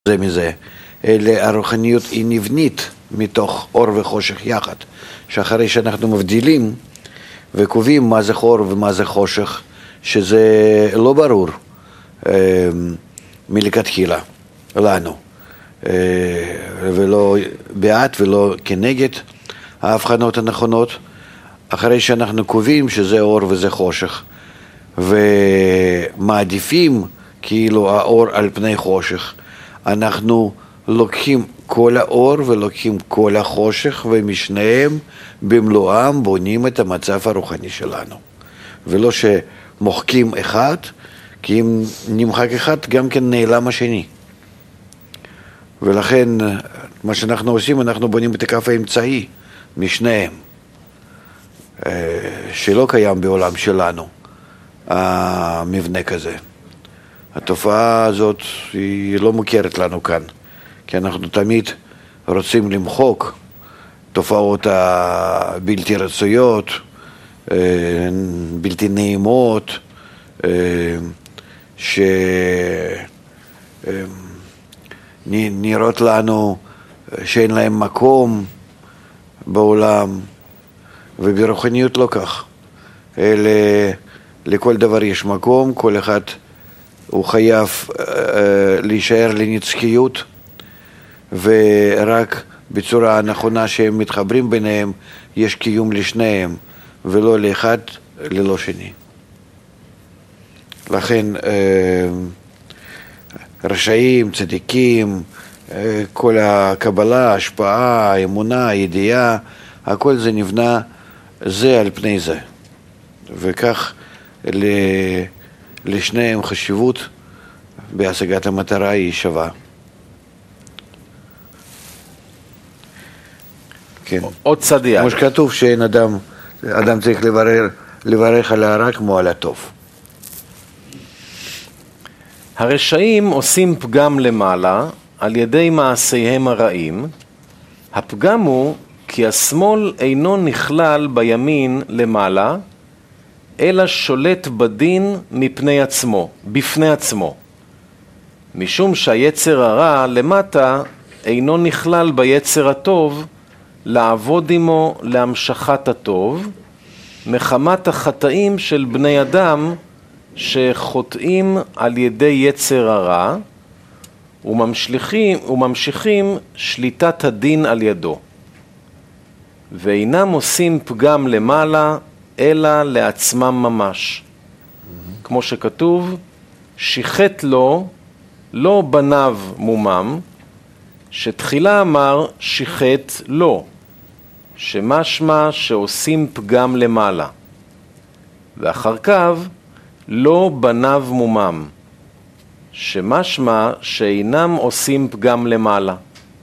זה מזה, אלא הרוחניות היא נבנית מתוך אור וחושך יחד, שאחרי שאנחנו מבדילים וקובעים מה זה אור ומה זה חושך, שזה לא ברור מלכתחילה לנו, ולא בעד ולא כנגד ההבחנות הנכונות, אחרי שאנחנו קובעים שזה אור וזה חושך, ומעדיפים כאילו האור על פני חושך, אנחנו לוקחים כל האור ולוקחים כל החושך, ומשניהם במלואם בונים את המצב הרוחני שלנו. ולא שמוחקים אחד, כי אם נמחק אחד גם כן נעלם השני. ולכן מה שאנחנו עושים, אנחנו בונים את הקו האמצעי משניהם, שלא קיים בעולם שלנו, המבנה כזה. התופעה הזאת היא לא מוכרת לנו כאן, כי אנחנו תמיד רוצים למחוק תופעות הבלתי רצויות, בלתי נעימות, שנראות לנו שאין להם מקום בעולם, וברוחניות לא כך. אלא לכל דבר יש מקום, כל אחד הוא חייב להישאר לנצחיות, ורק בצורה הנכונה שהם מתחברים ביניהם יש קיום לשניהם, ולא לאחד ללא שני. לכן רשעים, צדיקים, כל הקבלה, השפעה, האמונה, הידיעה, הכל זה נבנה זה על פני זה, וכך לשניהם חשיבות בהשגת המטרה היא שווה. כן. עוד צדיק. כמו שכתוב שאין אדם צריך לברך על הרע כמו על הטוב. הרשעים עושים פגם למעלה על ידי מעשיהם הרעים. הפגם הוא כי השמאל אינו נכלל בימין למעלה, אלא שולט בדין מפני עצמו, בפני עצמו. משום שהיצר הרע למטה אינו נכלל ביצר הטוב, לעבוד עמו להמשכת הטוב, מחמת החטאים של בני אדם שחוטאים על ידי יצר הרע, וממשיכים שליטת הדין על ידו. ואינם עושים פגם למעלה, אלא לעצמם ממש. כמו שכתוב, שיחת לו, לא בניו מומם, שתחילה אמר שיחת לו, שמשמע שעושים פגם למעלה. ואחר כך, לא בניו מומם, שמשמע שאינם עושים פגם למעלה.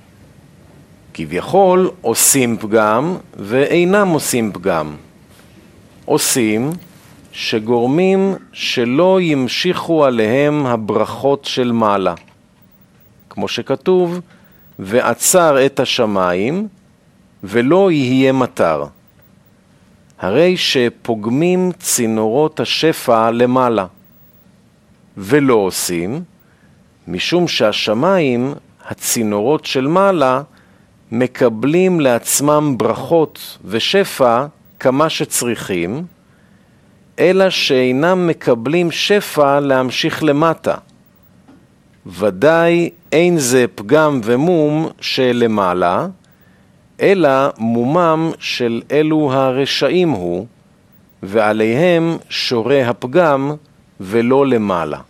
כביכול עושים פגם ואינם עושים פגם. עושים שגורמים שלא ימשיכו עליהם הברכות של מעלה. כמו שכתוב, ועצר את השמיים ולא יהיה מטר. הרי שפוגמים צינורות השפע למעלה. ולא עושים, משום שהשמיים, הצינורות של מעלה, מקבלים לעצמם ברכות ושפע כמה שצריכים, אלא שאינם מקבלים שפע להמשיך למטה. ודאי אין זה פגם ומום של למעלה, אלא מומם של אלו הרשעים הוא, ועליהם שורה הפגם ולא למעלה.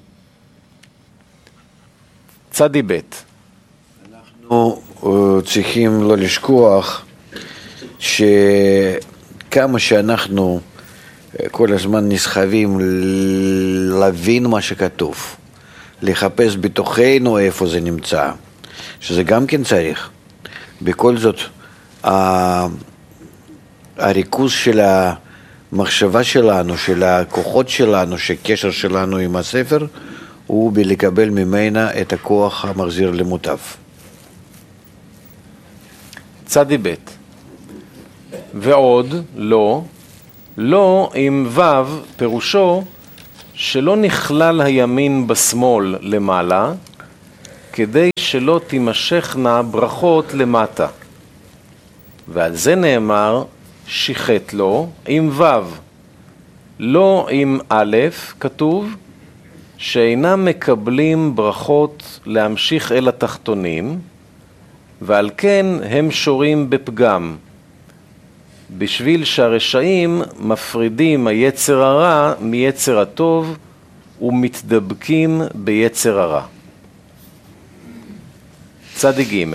צדי בית. אנחנו צריכים לא לשכוח שכמה שאנחנו כל הזמן נסחבים להבין מה שכתוב, לחפש בתוכנו איפה זה נמצא, שזה גם כן צריך. בכל זאת, הריכוז של המחשבה שלנו, של הכוחות שלנו, שקשר שלנו עם הספר, הוא בלקבל ממנה את הכוח המחזיר למוטב. צדי בית. ועוד לא עם ו' פירושו שלא נכלל הימין בשמאל למעלה, כדי שלא תימשכנה ברכות למטה. ועל זה נאמר, שיחת לו עם ו', לא עם א', כתוב, שאינם מקבלים ברכות להמשיך אל התחתונים, ועל כן הם שורים בפגם, בשביל שהרשעים מפרידים היצר הרע מיצר הטוב ומתדבקים ביצר הרע. צדיק ג'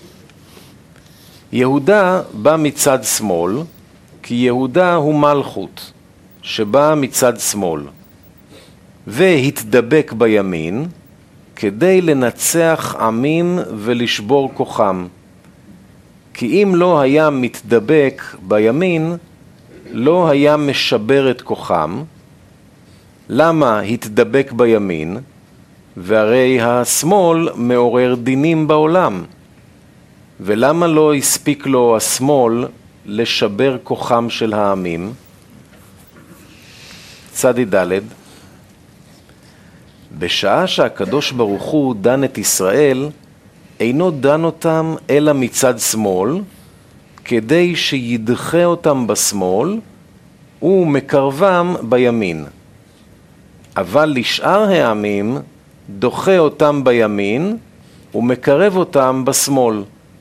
יהודה בא מצד שמאל, כי יהודה הוא מלכות, שבא מצד שמאל, והתדבק בימין, כדי לנצח עמים ולשבור כוחם. כי אם לא היה מתדבק בימין, לא היה משבר את כוחם. למה התדבק בימין? והרי השמאל מעורר דינים בעולם. ולמה לא הספיק לו השמאל לשבר כוחם של העמים? צדי ד' בשעה שהקדוש ברוך הוא דן את ישראל, אינו דן אותם אלא מצד שמאל, כדי שידחה אותם בשמאל ומקרבם בימין. אבל לשאר העמים דוחה אותם בימין ומקרב אותם בשמאל.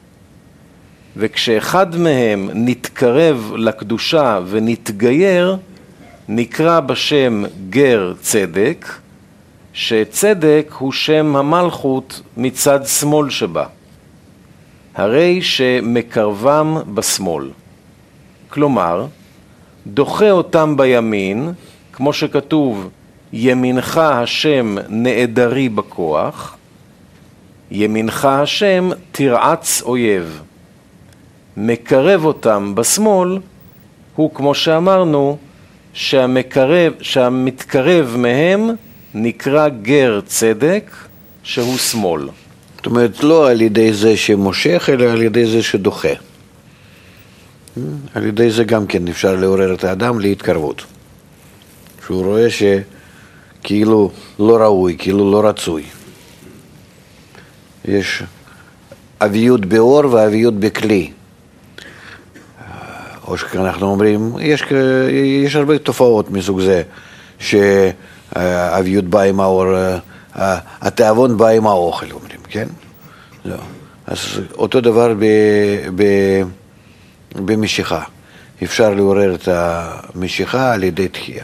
וכשאחד מהם נתקרב לקדושה ונתגייר, נקרא בשם גר צדק, שצדק הוא שם המלכות מצד שמאל שבה, הרי שמקרבם בשמאל. כלומר, דוחה אותם בימין, כמו שכתוב, ימינך השם נעדרי בכוח, ימינך השם תרעץ אויב. מקרב אותם בשמאל, הוא כמו שאמרנו, שהמתקרב מהם נקרא גר צדק, שהוא שמאל. זאת אומרת, לא על ידי זה שמושך, אלא על ידי זה שדוחה. על ידי זה גם כן אפשר לעורר את האדם להתקרבות. שהוא רואה שכאילו לא ראוי, כאילו לא רצוי. יש אביות באור ואביות בכלי. או שאנחנו אומרים, יש הרבה תופעות מסוג זה, שהאביות באה עם האור, התאבון בא עם האוכל, אומרים, כן? לא. אז אותו דבר במשיכה. אפשר לעורר את המשיכה על ידי תחייה.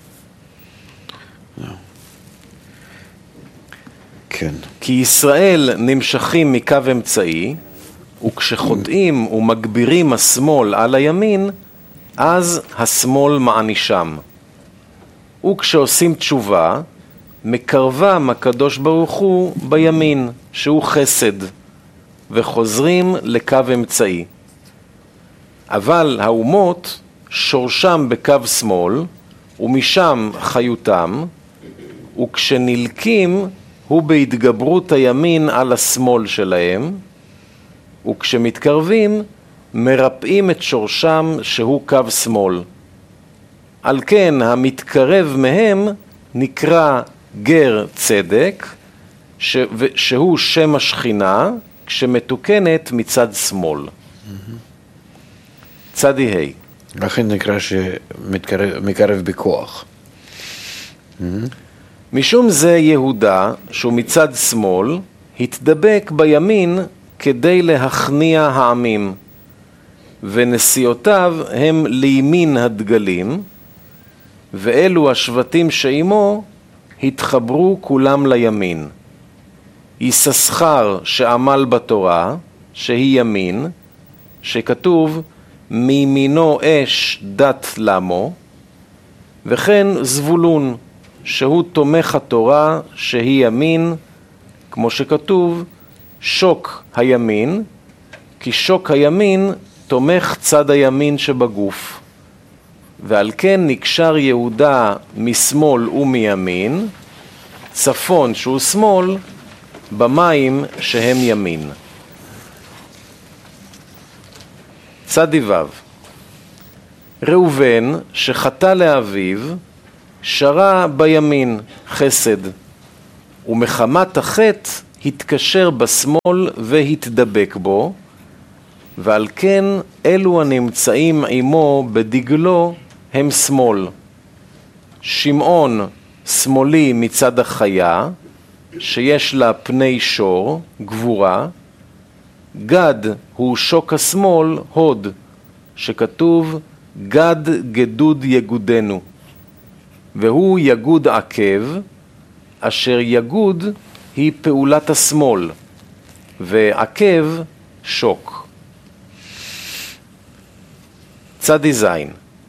כן. כי ישראל נמשכים מקו אמצעי, וכשחוטאים ומגבירים השמאל על הימין, אז השמאל מענישם. וכשעושים תשובה, מקרבם הקדוש ברוך הוא בימין, שהוא חסד, וחוזרים לקו אמצעי. אבל האומות שורשם בקו שמאל, ומשם חיותם, וכשנלקים הוא בהתגברות הימין על השמאל שלהם, וכשמתקרבים מרפאים את שורשם שהוא קו שמאל. על כן המתקרב מהם נקרא גר צדק, שהוא שם השכינה כשמתוקנת מצד שמאל. צדי ה' לכן נקרא שמקרב בכוח. משום זה יהודה, שהוא מצד שמאל, התדבק בימין כדי להכניע העמים, ונסיעותיו הם לימין הדגלים, ואלו השבטים שעמו התחברו כולם לימין. יששכר שעמל בתורה, שהיא ימין, שכתוב מימינו אש דת למו, וכן זבולון, שהוא תומך התורה, שהיא ימין, כמו שכתוב שוק הימין, כי שוק הימין תומך צד הימין שבגוף. ועל כן נקשר יהודה משמאל ומימין, צפון שהוא שמאל, במים שהם ימין. צדי ו' ראובן שחטא לאביו, שרה בימין חסד, ומחמת החטא התקשר בשמאל והתדבק בו, ועל כן אלו הנמצאים עמו בדגלו הם שמאל. שמעון שמאלי מצד החיה, שיש לה פני שור, גבורה. גד הוא שוק השמאל, הוד, שכתוב גד גדוד יגודנו. והוא יגוד עקב, אשר יגוד היא פעולת השמאל, ועקב שוק. צדי זין.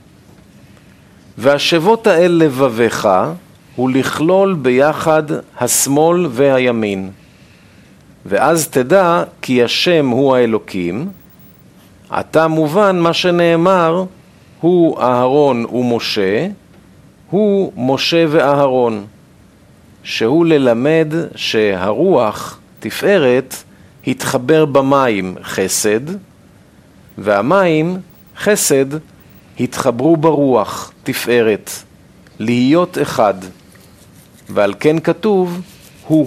והשבות האל לבביך הוא לכלול ביחד השמאל והימין. ואז תדע כי השם הוא האלוקים. עתה מובן מה שנאמר, הוא אהרון ומשה, הוא משה ואהרון, שהוא ללמד שהרוח, תפארת, התחבר במים חסד, והמים, חסד, התחברו ברוח, תפארת, להיות אחד. ועל כן כתוב, הוא.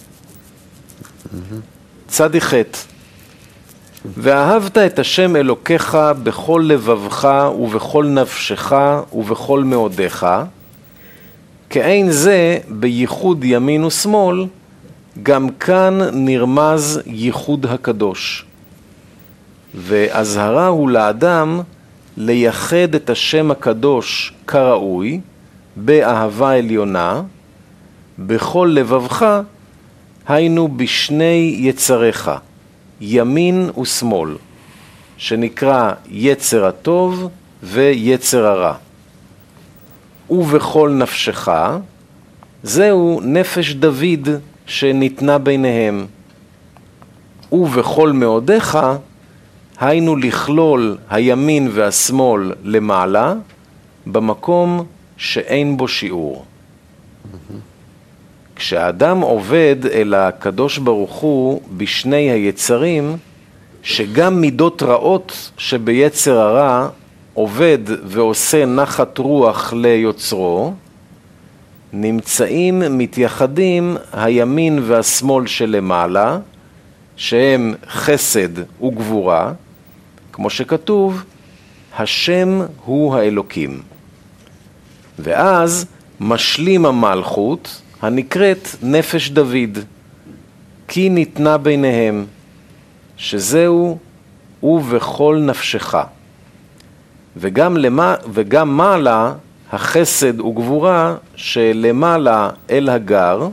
צדי ח' ואהבת את השם אלוקיך בכל לבבך ובכל נפשך ובכל מאודיך, כאין זה בייחוד ימין ושמאל, גם כאן נרמז ייחוד הקדוש. והזהרה הוא לאדם לייחד את השם הקדוש כראוי, באהבה עליונה, בכל לבבך, היינו בשני יצריך, ימין ושמאל, שנקרא יצר הטוב ויצר הרע. ובכל נפשך, זהו נפש דוד שניתנה ביניהם. ובכל מאודיך, היינו לכלול הימין והשמאל למעלה, במקום שאין בו שיעור. כשאדם עובד אל הקדוש ברוך הוא בשני היצרים, שגם מידות רעות שביצר הרע עובד ועושה נחת רוח ליוצרו, נמצאים מתייחדים הימין והשמאל שלמעלה, שהם חסד וגבורה, כמו שכתוב, השם הוא האלוקים. ואז משלים המלכות הנקראת נפש דוד, כי ניתנה ביניהם, שזהו ובכל נפשך. וגם מעלה החסד וגבורה שלמעלה אל הגר,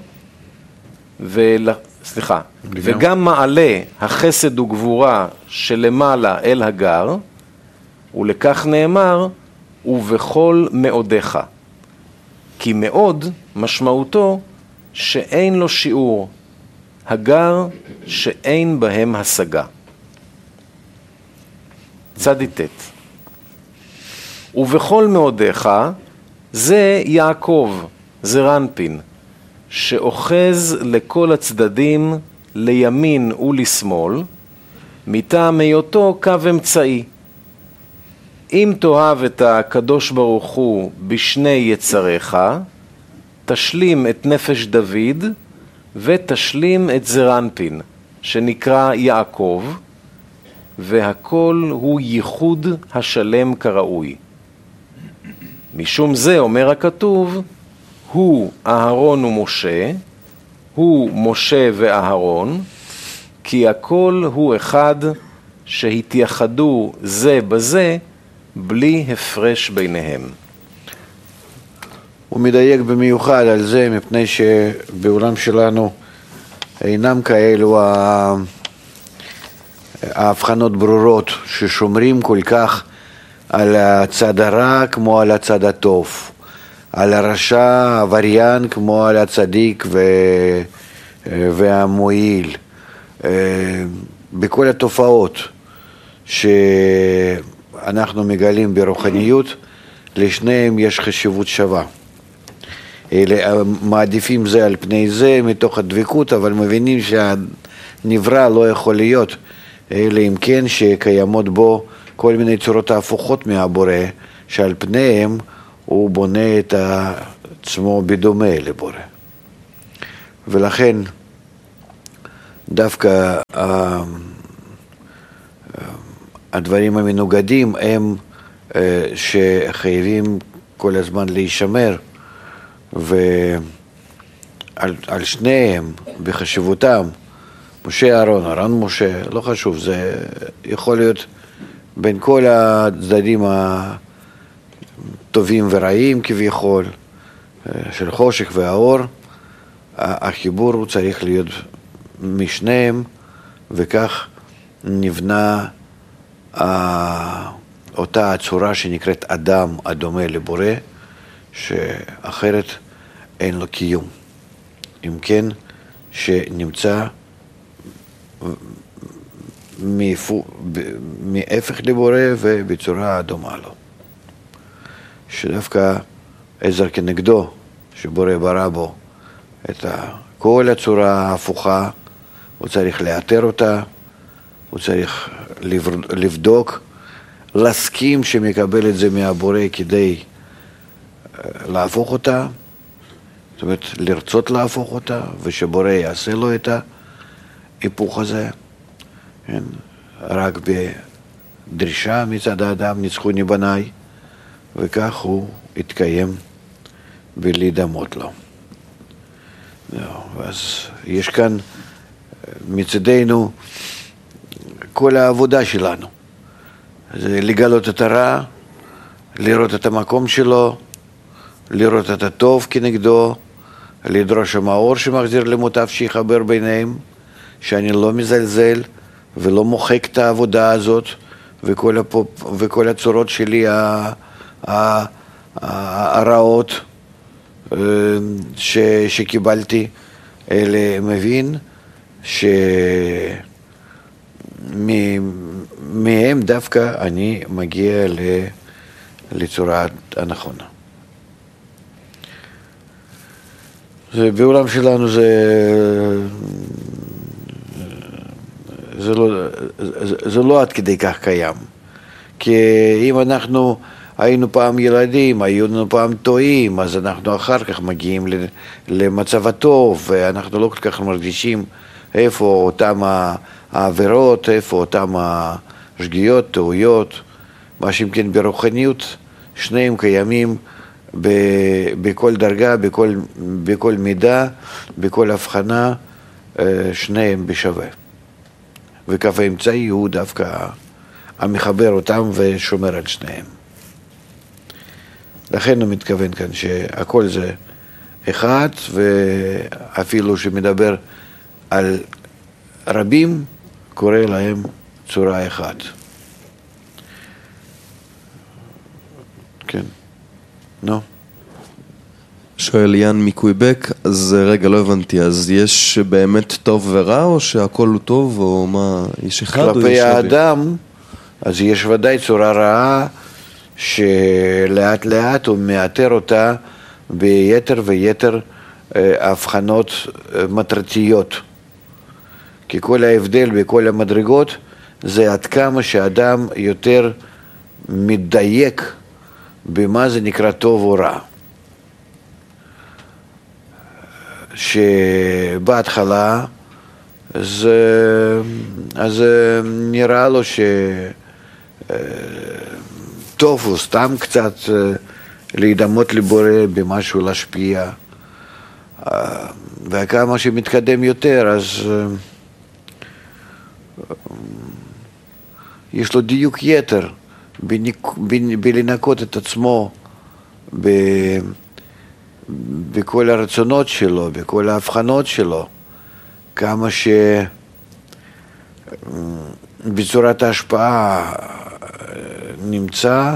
וגם מעלה החסד וגבורה שלמעלה אל הגר, ולכך נאמר, ובכל מאודיך. כי מאוד משמעותו שאין לו שיעור, הגר שאין בהם השגה. צדי ט' ובכל מאודיך זה יעקב, זה רנפין, שאוחז לכל הצדדים לימין ולשמאל, מטעם היותו קו אמצעי. אם תאהב את הקדוש ברוך הוא בשני יצריך, תשלים את נפש דוד ותשלים את זרנפין, שנקרא יעקב, והכל הוא ייחוד השלם כראוי. משום זה אומר הכתוב, הוא אהרון ומשה, הוא משה ואהרון, כי הכל הוא אחד שהתייחדו זה בזה בלי הפרש ביניהם. הוא מדייק במיוחד על זה, מפני שבעולם שלנו אינם כאלו ההבחנות ברורות ששומרים כל כך על הצד הרע כמו על הצד הטוב, על הרשע עבריין כמו על הצדיק והמועיל. בכל התופעות שאנחנו מגלים ברוחניות, לשניהם יש חשיבות שווה. אלה מעדיפים זה על פני זה מתוך הדבקות, אבל מבינים שהנברא לא יכול להיות, אלא אם כן שקיימות בו כל מיני צורות ההפוכות מהבורא, שעל פניהם הוא בונה את עצמו בדומה לבורא. ולכן דווקא הדברים המנוגדים הם שחייבים כל הזמן להישמר, ועל שניהם בחשיבותם, משה אהרון, אהרון משה, לא חשוב, זה יכול להיות בין כל הצדדים הטובים ורעים כביכול, של חושך והאור, החיבור הוא צריך להיות משניהם, וכך נבנה אותה הצורה שנקראת אדם הדומה לבורא, שאחרת אין לו קיום. אם כן, שנמצא מהפך לבורא ובצורה דומה לו. שדווקא עזר כנגדו, שבורא ברא בו את כל הצורה ההפוכה, הוא צריך לאתר אותה, הוא צריך לבדוק, להסכים שמקבל את זה מהבורא כדי להפוך אותה, זאת אומרת לרצות להפוך אותה, ושבורא יעשה לו את ההיפוך הזה. כן? רק בדרישה מצד האדם ניצחוני בניי, וכך הוא יתקיים ולהידמות לו. אז יש כאן מצדנו כל העבודה שלנו. זה לגלות את הרע, לראות את המקום שלו, לראות את הטוב כנגדו, לדרוש המאור שמחזיר למוטב שיחבר ביניהם, שאני לא מזלזל ולא מוחק את העבודה הזאת, וכל הצורות שלי הרעות שקיבלתי, אלא מבין מהם דווקא אני מגיע לצורה הנכונה. בעולם שלנו זה לא עד כדי כך קיים. כי אם אנחנו היינו פעם ילדים, היינו פעם טועים, אז אנחנו אחר כך מגיעים למצב הטוב, ואנחנו לא כל כך מרגישים איפה אותם העבירות, איפה אותם השגיאות, טעויות, מה שאם כן ברוחניות, שניהם קיימים בכל דרגה, בכל מידה, בכל הבחנה, שניהם בשווה. וקו האמצעי הוא דווקא המחבר אותם ושומר על שניהם. לכן הוא מתכוון כאן שהכל זה אחד, ואפילו שמדבר על רבים, קורא להם צורה אחת. כן. נו. שואל יאן מקויבק, אז רגע, לא הבנתי, אז יש באמת טוב ורע, או שהכל הוא טוב, או מה, יש אחד או יש כלפי האדם, אז יש ודאי צורה רעה, שלאט לאט הוא מאתר אותה ביתר ויתר הבחנות מטרתיות. כי כל ההבדל בכל המדרגות זה עד כמה שאדם יותר מדייק במה זה נקרא טוב או רע. שבהתחלה אז נראה לו טוב הוא סתם קצת להידמות לבורא במשהו להשפיע, וכמה שמתקדם יותר אז יש לו דיוק יתר בלנקות את עצמו בכל הרצונות שלו, בכל ההבחנות שלו, כמה שבצורת ההשפעה נמצא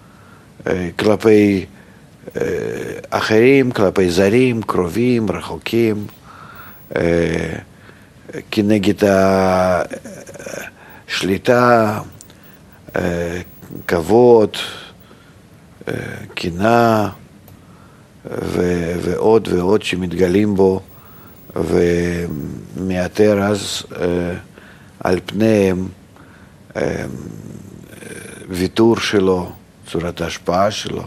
כלפי אחרים, כלפי זרים, קרובים, רחוקים, כנגד השליטה, כבוד, קנאה, ועוד ועוד שמתגלים בו, ומאתר אז על פניהם ויתור שלו, צורת ההשפעה שלו.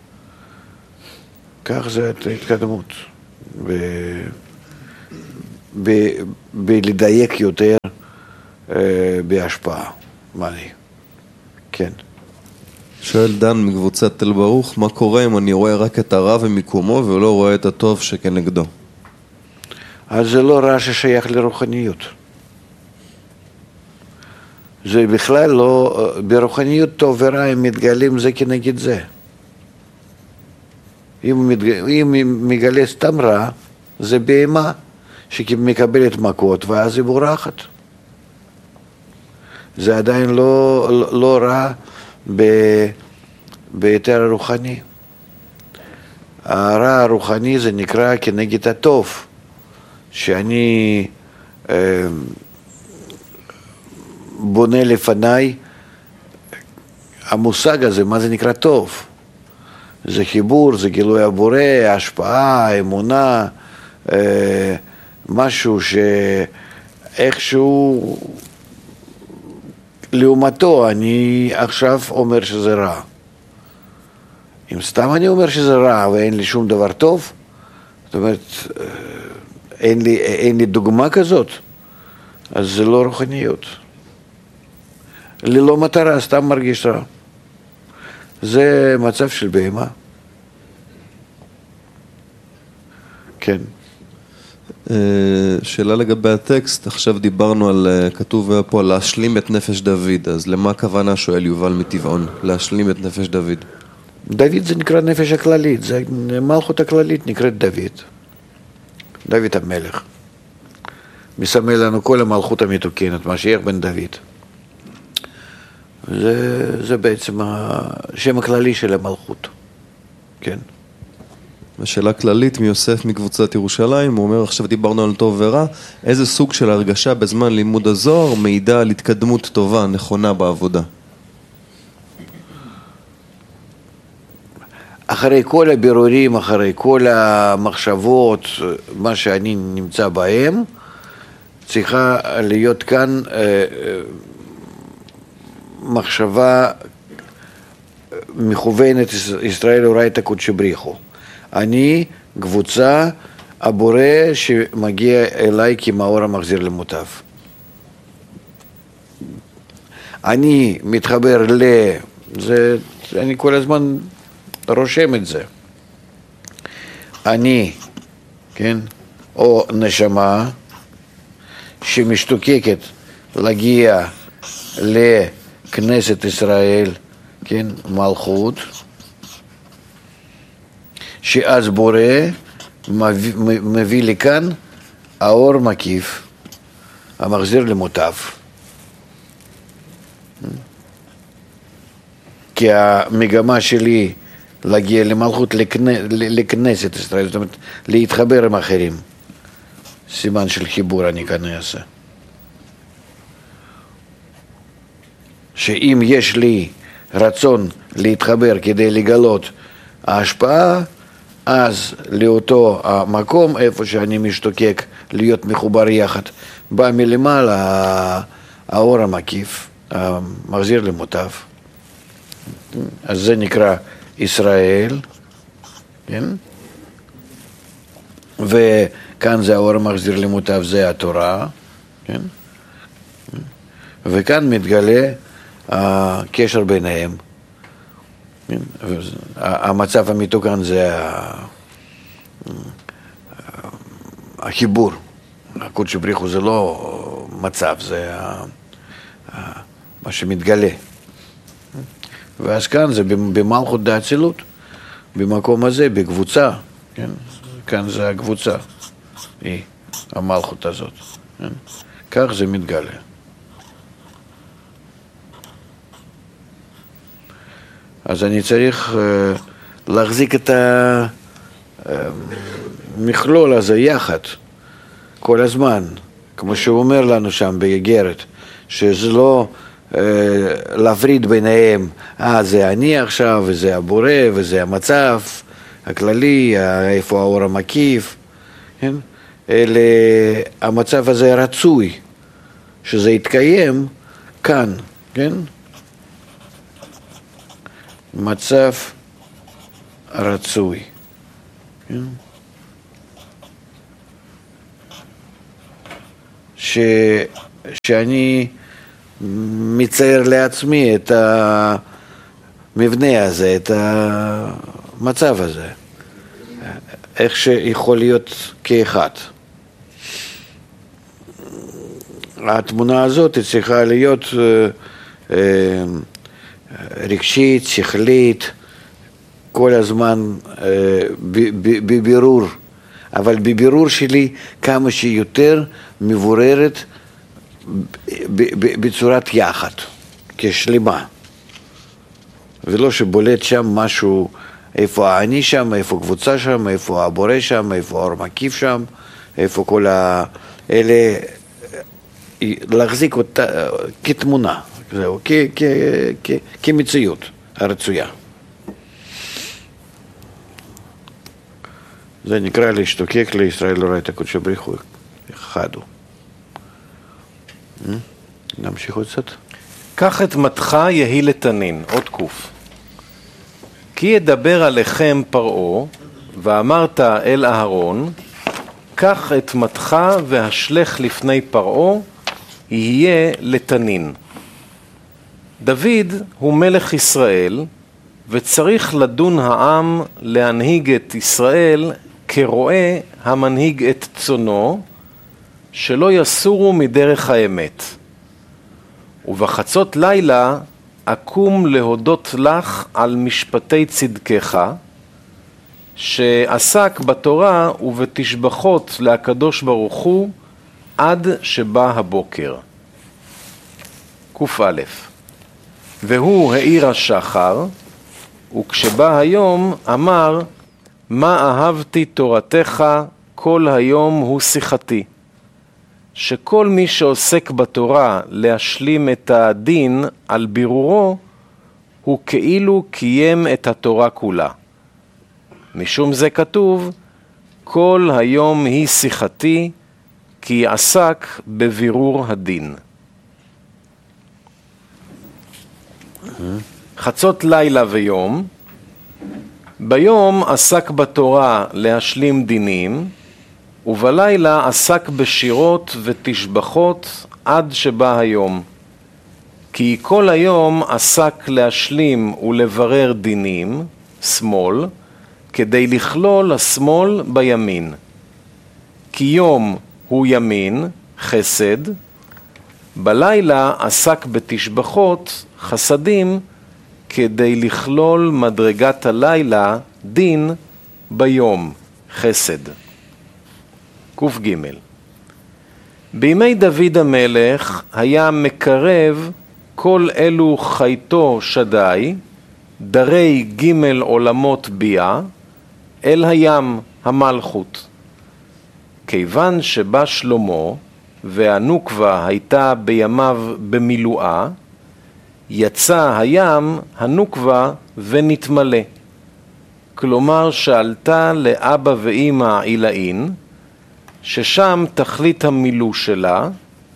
כך זה התקדמות בלדייק יותר בהשפעה. כן. שואל דן מקבוצת תל ברוך, מה קורה אם אני רואה רק את הרע ומיקומו ולא רואה את הטוב שכנגדו? אז זה לא רע ששייך לרוחניות. זה בכלל לא, ברוחניות טוב ורע הם מתגלים זה כנגד זה. אם מגלה סתם רע, זה בהמה שמקבלת מכות ואז היא בורחת. זה עדיין לא רע ביתר הרוחני. הרע הרוחני זה נקרא כנגד הטוב, שאני בונה לפניי המושג הזה, מה זה נקרא טוב? זה חיבור, זה גילוי הבורא, השפעה, אמונה, משהו שאיכשהו לעומתו אני עכשיו אומר שזה רע. אם סתם אני אומר שזה רע ואין לי שום דבר טוב, זאת אומרת, אין לי דוגמה כזאת, אז זה לא רוחניות. ללא מטרה, סתם מרגיש רע. זה מצב של בהמה. כן. שאלה לגבי הטקסט, עכשיו דיברנו על, כתוב פה להשלים את נפש דוד, אז למה הכוונה שואל יובל מטבעון, להשלים את נפש דוד? דוד זה נקרא נפש הכללית, זה מלכות הכללית נקראת דוד. דוד המלך. מסמל לנו כל המלכות המתוקנת, משיח בן דוד. זה בעצם השם הכללי של המלכות. כן. השאלה כללית מיוסף מקבוצת ירושלים, הוא אומר עכשיו דיברנו על טוב ורע, איזה סוג של הרגשה בזמן לימוד הזוהר מעידה על התקדמות טובה, נכונה בעבודה? אחרי כל הבירורים, אחרי כל המחשבות, מה שאני נמצא בהם, צריכה להיות כאן מחשבה מכוונת ישראל אורייתא קודשא בריחו. אני קבוצה הבורא שמגיע אליי כמאור המחזיר למוטב. אני מתחבר אני כל הזמן רושם את זה. אני, כן, או נשמה שמשתוקקת להגיע לכנסת ישראל, כן, מלכות, שאז בורא מביא לכאן האור מקיף, המחזיר למוטב. כי המגמה שלי להגיע למלכות לכנסת ישראל, זאת אומרת, להתחבר עם אחרים. סימן של חיבור אני כאן אעשה. שאם יש לי רצון להתחבר כדי לגלות ההשפעה, אז לאותו המקום, איפה שאני משתוקק להיות מחובר יחד, בא מלמעלה האור המקיף, המחזיר למוטב. אז זה נקרא ישראל, כן? וכאן זה האור המחזיר למוטב, זה התורה, כן? וכאן מתגלה הקשר ביניהם. המצב המתוקן זה החיבור. הקודש בריחו זה לא מצב, זה מה שמתגלה. ואז כאן זה במלכות דאצילות, במקום הזה, בקבוצה, כן? כאן זה הקבוצה, היא המלכות הזאת. כן? כך זה מתגלה. אז אני צריך להחזיק את המכלול הזה יחד, כל הזמן, כמו שהוא אומר לנו שם באיגרת, שזה לא להפריד ביניהם, זה אני עכשיו, וזה הבורא, וזה המצב הכללי, איפה האור המקיף, כן? אלה, המצב הזה רצוי, שזה יתקיים כאן, כן? מצב רצוי. כן? שאני מצייר לעצמי את המבנה הזה, את המצב הזה, איך שיכול להיות כאחד. התמונה הזאת צריכה להיות רגשית, שכלית, כל הזמן בבירור, אבל בבירור שלי כמה שיותר מבוררת בצורת יחד, כשלמה. ולא שבולט שם משהו, איפה האני שם, איפה קבוצה שם, איפה הבורא שם, איפה האור מקיף שם, איפה כל אלה, להחזיק אותה כתמונה, זהו, כמציאות הרצויה. זה נקרא להשתוקק לישראל לא ראה את הקודשו בריך הוא אחד הוא. נמשיך עוד קצת. קח את מתך יהי לתנין, עוד קוף. כי ידבר עליכם פרעה, ואמרת אל אהרון, קח את מתך והשלך לפני פרעה, יהיה לתנין. דוד הוא מלך ישראל, וצריך לדון העם להנהיג את ישראל כרועה המנהיג את צונו, שלא יסורו מדרך האמת. ובחצות לילה אקום להודות לך על משפטי צדקך, שעסק בתורה ובתשבחות להקדוש ברוך הוא עד שבא הבוקר. ק"א והוא העיר השחר, וכשבא היום אמר, מה אהבתי תורתך, כל היום הוא שיחתי. שכל מי שעוסק בתורה להשלים את הדין על בירורו, הוא כאילו קיים את התורה כולה. משום זה כתוב, כל היום היא שיחתי, כי עסק בבירור הדין. חצות לילה ויום, ביום עסק בתורה להשלים דינים, ובלילה עסק בשירות ותשבחות עד שבא היום. כי כל היום עסק להשלים ולברר דינים, שמאל, כדי לכלול השמאל בימין. כי יום הוא ימין, חסד, בלילה עסק בתשבחות, חסדים, כדי לכלול מדרגת הלילה, דין, ביום, חסד. ק"ג בימי דוד המלך היה מקרב כל אלו חייתו שדי, דרי ג' עולמות ביאה, אל הים המלכות. כיוון שבא שלמה, והנוקבה הייתה בימיו במילואה, יצא הים הנוקבה ונתמלא. כלומר שעלתה לאבא ואמא עילאין, ששם תכלית המילוא שלה,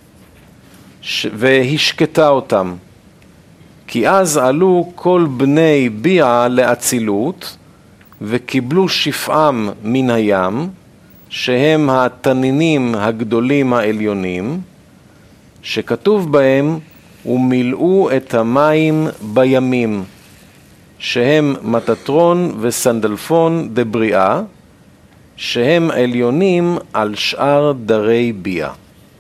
והשקטה אותם. כי אז עלו כל בני ביאה לאצילות, וקיבלו שפעם מן הים, שהם התנינים הגדולים העליונים, שכתוב בהם, ומילאו את המים בימים, שהם מטטרון וסנדלפון דבריאה, שהם עליונים על שאר דרי ביאה.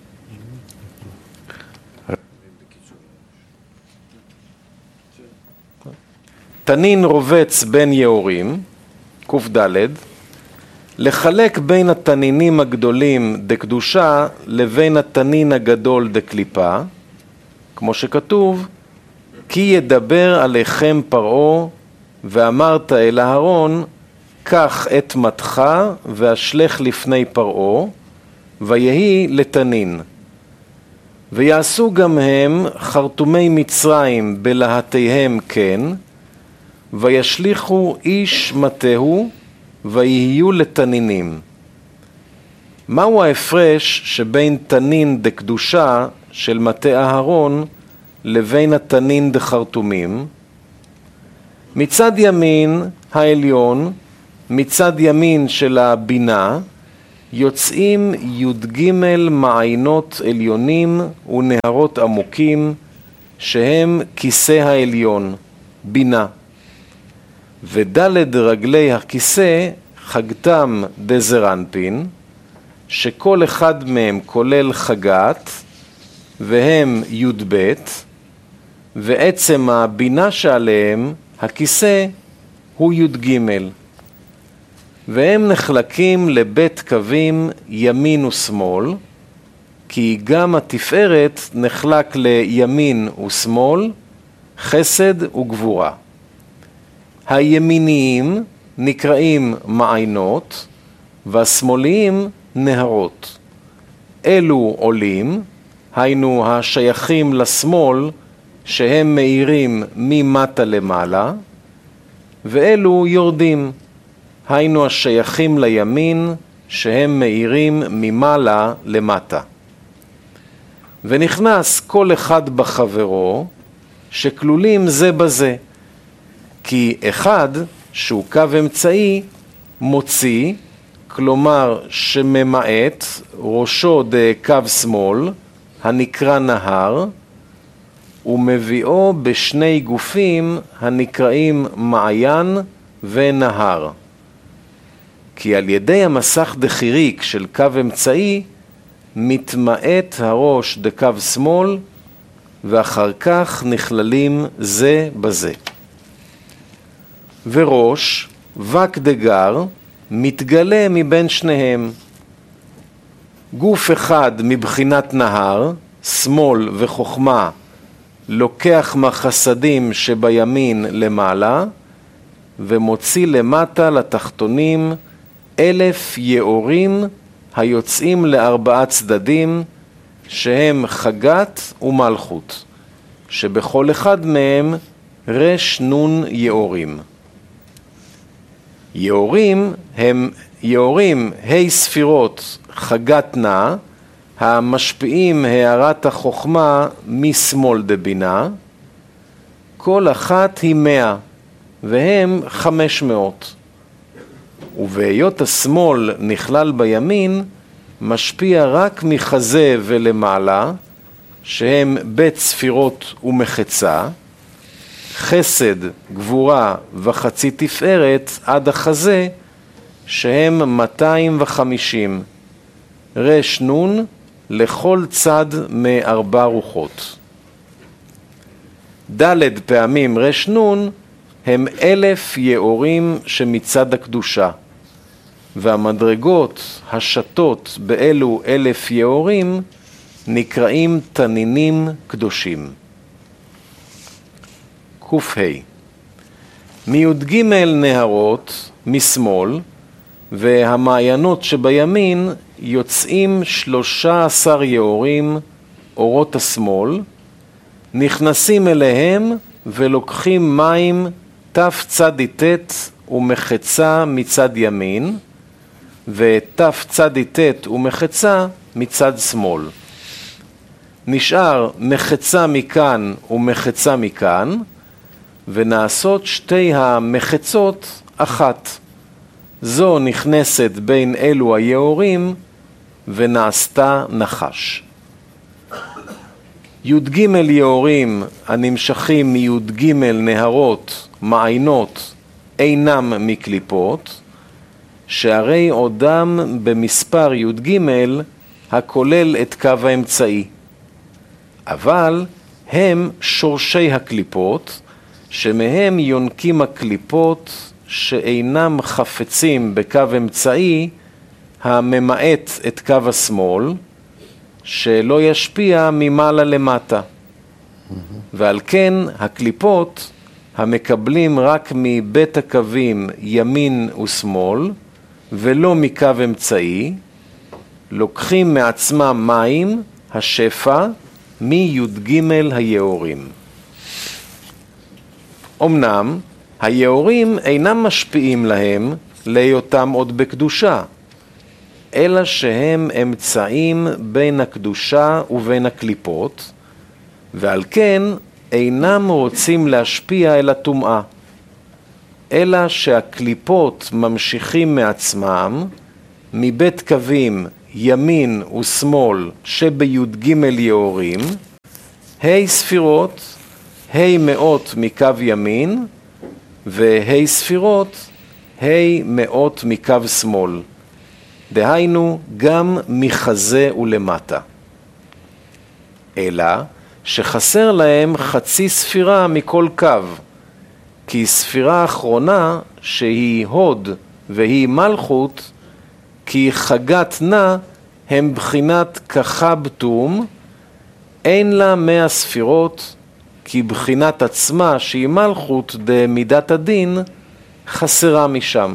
תנין רובץ בין יאורים, ק"ד, לחלק בין התנינים הגדולים דקדושה לבין התנין הגדול דקליפה, כמו שכתוב, כי ידבר עליכם פרעה, ואמרת אל אהרון, קח את מתך והשלך לפני פרעה, ויהי לתנין. ויעשו גם הם חרטומי מצרים בלהטיהם כן, וישליכו איש מטהו, ויהיו לתנינים. מהו ההפרש שבין תנין דקדושה של מטה אהרון לבין התנין דחרטומים? מצד ימין העליון, מצד ימין של הבינה, יוצאים י"ג מעיינות עליונים ונהרות עמוקים, שהם כיסא העליון, בינה. ודלת רגלי הכיסא חגתם דזרנפין, שכל אחד מהם כולל חגת, והם י"ב, ועצם הבינה שעליהם, הכיסא, הוא י"ג. והם נחלקים לבית קווים ימין ושמאל, כי גם התפארת נחלק לימין ושמאל, חסד וגבורה. הימיניים נקראים מעיינות, והשמאליים נהרות. אלו עולים, היינו השייכים לשמאל, שהם מאירים ממטה למעלה, ואלו יורדים, היינו השייכים לימין, שהם מאירים ממעלה למטה. ונכנס כל אחד בחברו, שכלולים זה בזה, כי אחד, שהוא קו אמצעי, מוציא, כלומר שממעט ראשו דקו שמאל, הנקרא נהר, ומביאו בשני גופים הנקראים מעיין ונהר. כי על ידי המסך דחיריק של קו אמצעי, מתמעט הראש דקו שמאל, ואחר כך נכללים זה בזה. וראש, וק דגר, מתגלה מבין שניהם. גוף אחד מבחינת נהר, שמאל וחוכמה, לוקח מהחסדים שבימין למעלה, ומוציא למטה לתחתונים 1,000 יאורים היוצאים ל4 צדדים, שהם חגת ומלכות, שבכל אחד מהם רש נון יאורים. יאורים הם יאורים ספירות חגת נע, המשפיעים הערת החוכמה משמאל דבינה, כל אחת היא 100, והם 500. ובהיות השמאל נכלל בימין, משפיע רק מחזה ולמעלה, שהם בית ספירות ומחצה, חסד, גבורה וחצי תפארת עד החזה, שהם 250, רש נון לכל צד מ4 רוחות. ד' פעמים רש נון הם 1,000 יאורים שמצד הקדושה, והמדרגות השתות באלו 1,000 יאורים נקראים תנינים קדושים. ק"ה מי"ג נהרות משמאל, והמעיינות שבימין יוצאים 13 יאורים, אורות השמאל, נכנסים אליהם ולוקחים מים תצ"ט ומחצה מצד ימין, ותצ"ט ומחצה מצד שמאל. נשאר מחצה מכאן ומחצה מכאן, ונעשות שתי המחצות אחת. זו נכנסת בין אלו היאורים, ונעשתה נחש. י"ג יאורים הנמשכים מי"ג נהרות, מעיינות, אינם מקליפות, שהרי עודם במספר י"ג הכולל את קו האמצעי. אבל הם שורשי הקליפות, שמהם יונקים הקליפות שאינם חפצים בקו אמצעי, הממעט את קו השמאל, שלא ישפיע ממעלה למטה. ועל כן הקליפות המקבלים רק מבית הקווים ימין ושמאל, ולא מקו אמצעי, לוקחים מעצמם מים, השפע, מי"ג היאורים. אמנם, היאורים אינם משפיעים להם להיותם עוד בקדושה, אלא שהם אמצעים בין הקדושה ובין הקליפות, ועל כן אינם רוצים להשפיע אל הטומאה, אלא שהקליפות ממשיכים מעצמם, מבית קווים ימין ושמאל שבי"ג יאורים, ה' ספירות, ה' מאות מקו ימין, וה' ספירות, ה' מאות מקו שמאל. דהיינו גם מחזה ולמטה. אלא שחסר להם חצי ספירה מכל קו, כי ספירה האחרונה שהיא הוד והיא מלכות, כי חגת נא הם בחינת כחבתום, אין לה 100 ספירות, כי בחינת עצמה שהיא מלכות דמידת הדין חסרה משם.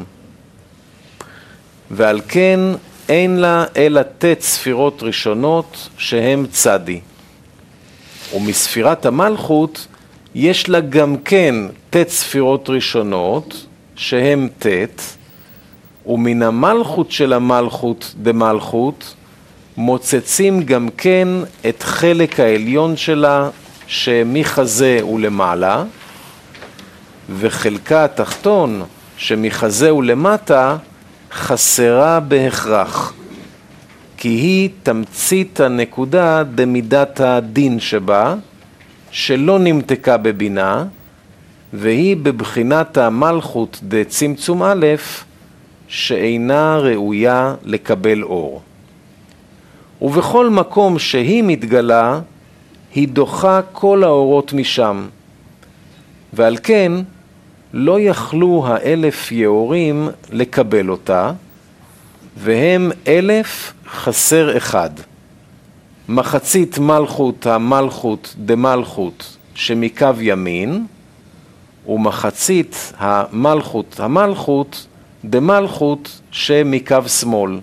ועל כן אין לה אלא תת ספירות ראשונות שהם צדי. ומספירת המלכות יש לה גם כן תת ספירות ראשונות שהם תת, ומן המלכות של המלכות דמלכות מוצצים גם כן את חלק העליון שלה שמחזה ולמעלה, וחלקה התחתון שמחזה ולמטה חסרה בהכרח, כי היא תמצית הנקודה דמידת הדין שבה, שלא נמתקה בבינה, והיא בבחינת המלכות דצמצום א', שאינה ראויה לקבל אור. ובכל מקום שהיא מתגלה, היא דוחה כל האורות משם, ועל כן לא יכלו 1,000 יאורים לקבל אותה, והם 1,000 חסר אחד. מחצית מלכות המלכות דמלכות שמקו ימין, ומחצית המלכות דמלכות שמקו שמאל.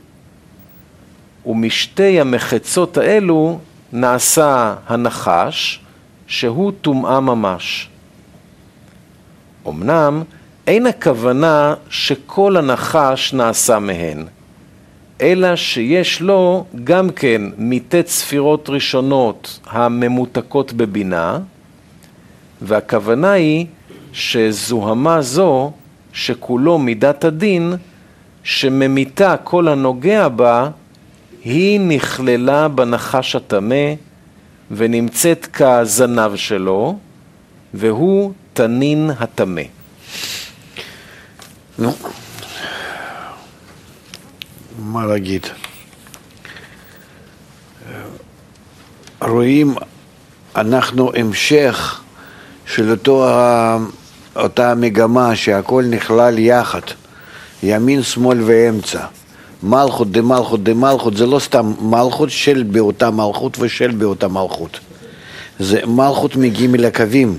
ומשתי המחצות האלו נעשה הנחש, שהוא טומאה ממש. אמנם אין הכוונה שכל הנחש נעשה מהן, אלא שיש לו גם כן מתת ספירות ראשונות הממותקות בבינה, והכוונה היא שזוהמה זו שכולו מידת הדין, שממיתה כל הנוגע בה, היא נכללה בנחש הטמא ונמצאת כזנב שלו, והוא תנין הטמא. נו, מה להגיד? רואים אנחנו המשך של אותה מגמה שהכל נכלל יחד, ימין, שמאל ואמצע. מלכות דמלכות דמלכות זה לא סתם מלכות של באותה מלכות ושל באותה מלכות. זה מלכות מגיעים לקווים,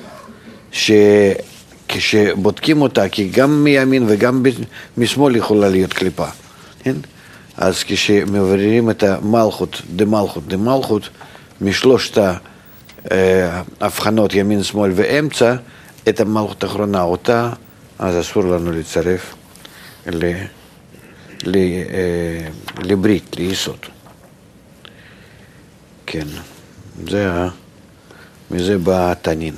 שכשבודקים אותה, כי גם מימין וגם משמאל יכולה להיות קליפה. כן? אז כשמבררים את המלכות דמלכות דמלכות, משלושת ההבחנות ימין, שמאל ואמצע, את המלכות האחרונה אותה, אז אסור לנו לצרף לברית, ליסוד. כן, מזה בא תנין.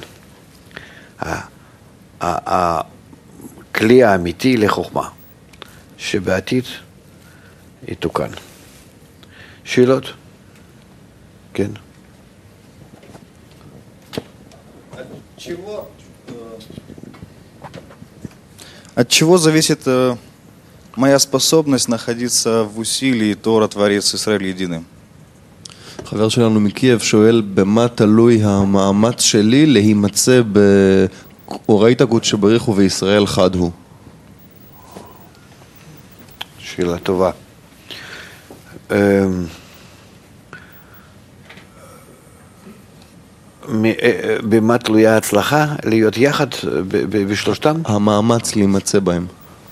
הכלי האמיתי לחוכמה, שבעתיד יתוקן. שאלות? כן. От чего зависит моя способность находиться в усилии Тора, Творец, Израиль единым? חבר שלנו מקייב שואל במה תלוי המאמץ שלי להימצא באורייתא קודשא בריך ובישראל חד הוא. שאלה טובה. במה תלויה ההצלחה להיות יחד בשלושתם? המאמץ להימצא בהם.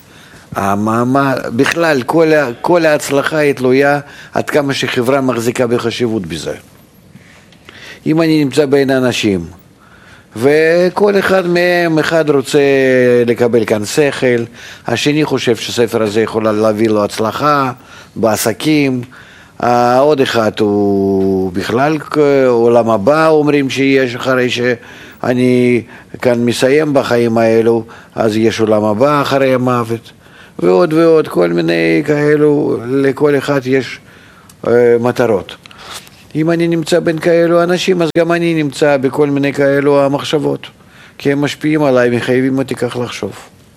בכלל, כל ההצלחה היא תלויה עד כמה שחברה מחזיקה בחשיבות בזה. אם אני נמצא בין אנשים, וכל אחד מהם, אחד רוצה לקבל כאן שכל, השני חושב שספר הזה יכול להביא לו הצלחה בעסקים, עוד אחד הוא בכלל עולם הבא, אומרים שיש אחרי שאני כאן מסיים בחיים האלו, אז יש עולם הבא אחרי המוות. ועוד ועוד, כל מיני כאלו, לכל אחד יש מטרות. אם אני נמצא בין כאלו אנשים, אז גם אני נמצא בכל מיני כאלו המחשבות, כי הם משפיעים עליי, מחייבים אותי כך לחשוב.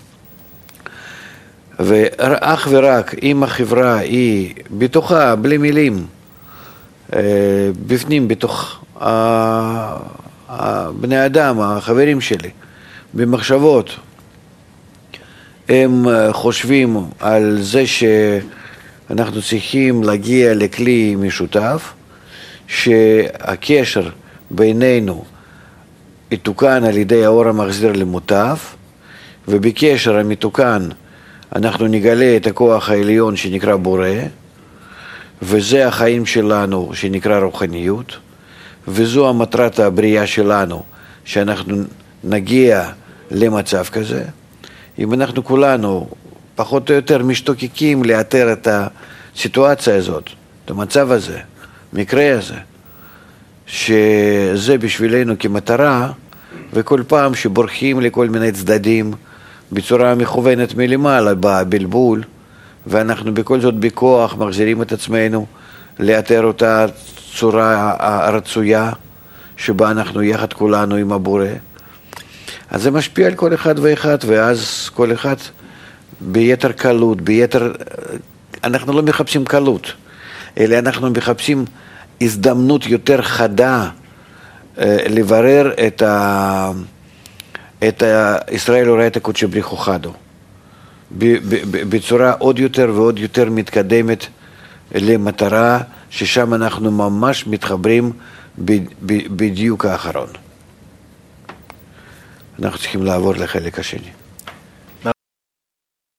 ואך ורק אם החברה היא בתוכה, בלי מילים, בפנים, בתוך בני אדם, החברים שלי, במחשבות, הם חושבים על זה שאנחנו צריכים להגיע לכלי משותף, שהקשר בינינו יתוקן על ידי האור המחזיר למוטב, ובקשר המתוקן אנחנו נגלה את הכוח העליון שנקרא בורא, וזה החיים שלנו שנקרא רוחניות, וזו המטרת הבריאה שלנו, שאנחנו נגיע למצב כזה. אם אנחנו כולנו פחות או יותר משתוקקים לאתר את הסיטואציה הזאת, את המצב הזה, מקרה הזה, שזה בשבילנו כמטרה, וכל פעם שבורחים לכל מיני צדדים בצורה מכוונת מלמעלה, בבלבול, ואנחנו בכל זאת בכוח מחזירים את עצמנו לאתר אותה צורה הרצויה שבה אנחנו יחד כולנו עם הבורא. אז זה משפיע על כל אחד ואחד, ואז כל אחד ביתר קלות, אנחנו לא מחפשים קלות, אלא אנחנו מחפשים הזדמנות יותר חדה לברר את ישראל הוראה את הקודשי בריחו חדו, בצורה עוד יותר ועוד יותר מתקדמת למטרה, ששם אנחנו ממש מתחברים בדיוק האחרון. אנחנו צריכים לעבור לחלק השני.